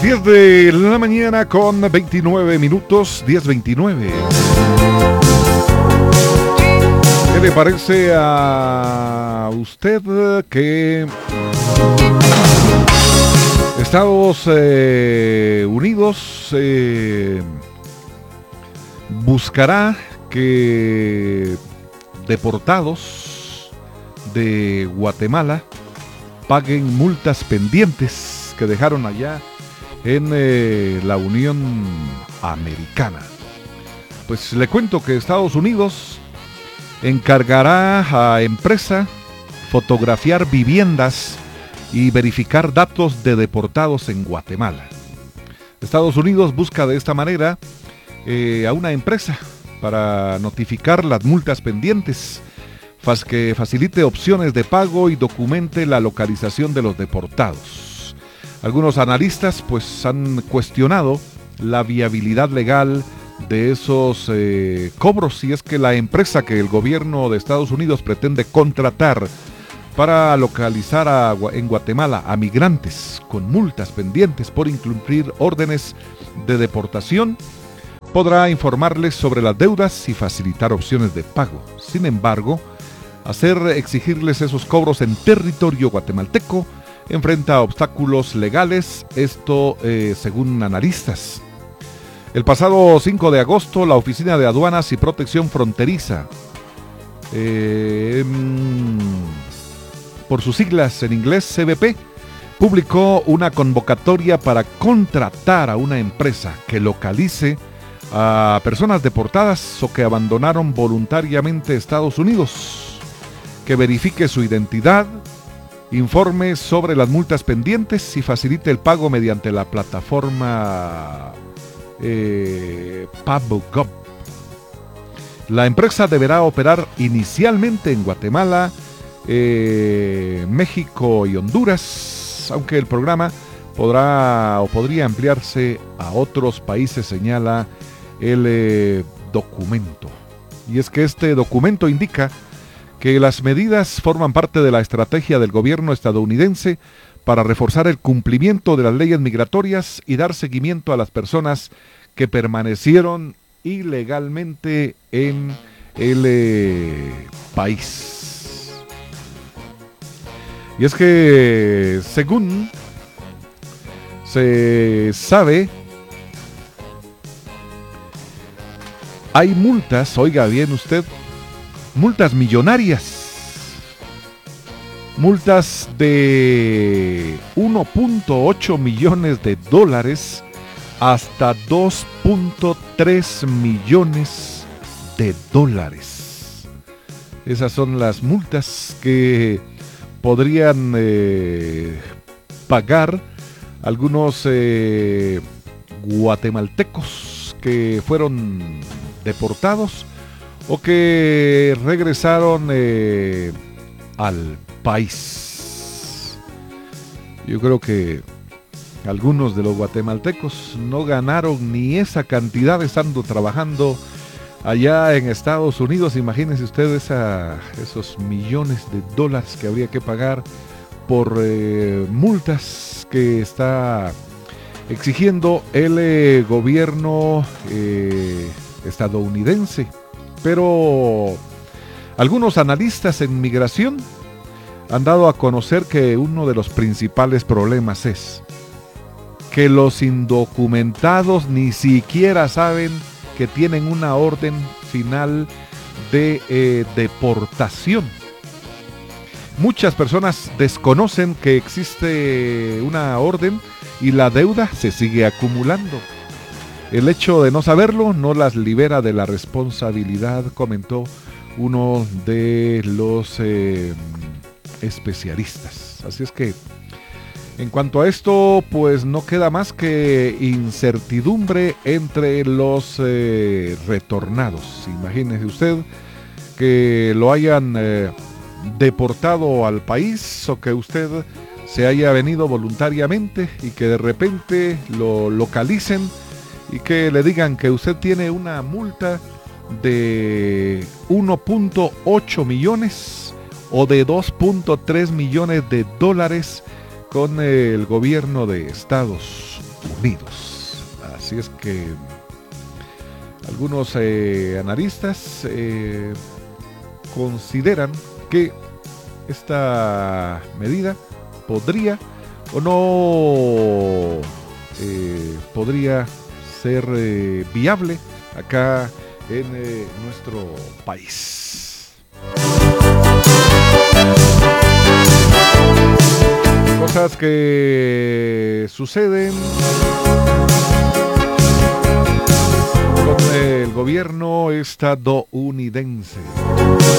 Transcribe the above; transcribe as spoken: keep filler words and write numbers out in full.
diez de la mañana con veintinueve minutos, diez veintinueve. ¿Qué le parece a usted que Estados eh, Unidos eh, buscará que deportados de Guatemala paguen multas pendientes que dejaron allá en eh, la Unión Americana? Pues le cuento que Estados Unidos encargará a empresa fotografiar viviendas y verificar datos de deportados en Guatemala. Estados Unidos busca de esta manera eh, a una empresa para notificar las multas pendientes, que facilite opciones de pago y documente la localización de los deportados. Algunos analistas pues han cuestionado la viabilidad legal de esos eh, cobros, si es que la empresa que el gobierno de Estados Unidos pretende contratar para localizar a, en Guatemala a migrantes con multas pendientes por incumplir órdenes de deportación, podrá informarles sobre las deudas y facilitar opciones de pago. Sin embargo, hacer exigirles esos cobros en territorio guatemalteco enfrenta obstáculos legales, esto eh, según analistas. El pasado cinco de agosto, la Oficina de Aduanas y Protección Fronteriza, eh, por sus siglas en inglés C B P, publicó una convocatoria para contratar a una empresa que localice a personas deportadas o que abandonaron voluntariamente Estados Unidos, que verifique su identidad, informe sobre las multas pendientes y facilite el pago mediante la plataforma eh, PaboGov. La empresa deberá operar inicialmente en Guatemala, eh, México y Honduras, aunque el programa podrá o podría ampliarse a otros países, señala el eh, documento. Y es que este documento indica que las medidas forman parte de la estrategia del gobierno estadounidense para reforzar el cumplimiento de las leyes migratorias y dar seguimiento a las personas que permanecieron ilegalmente en el eh, país. Y es que, según se sabe, hay multas, oiga bien usted, multas millonarias, multas de uno punto ocho millones de dólares hasta dos punto tres millones de dólares. Esas son las multas que podrían eh, pagar algunos eh, guatemaltecos que fueron deportados o que regresaron eh, al país. Yo creo que algunos de los guatemaltecos no ganaron ni esa cantidad estando trabajando allá en Estados Unidos. Imagínense ustedes esa, esos millones de dólares que habría que pagar por eh, multas que está exigiendo el eh, gobierno eh, estadounidense. Pero algunos analistas en migración han dado a conocer que uno de los principales problemas es que los indocumentados ni siquiera saben que tienen una orden final de eh, deportación. Muchas personas desconocen que existe una orden y la deuda se sigue acumulando. El hecho de no saberlo no las libera de la responsabilidad, comentó uno de los eh, especialistas. Así es que, en cuanto a esto, pues no queda más que incertidumbre entre los eh, retornados. Imagínese usted que lo hayan eh, deportado al país o que usted se haya venido voluntariamente y que de repente lo localicen y que le digan que usted tiene una multa de uno punto ocho millones o de dos punto tres millones de dólares con el gobierno de Estados Unidos. Así es que algunos eh, analistas eh, consideran que esta medida podría o no eh, podría ser eh, viable acá en eh, nuestro país. Cosas que suceden con el gobierno estadounidense.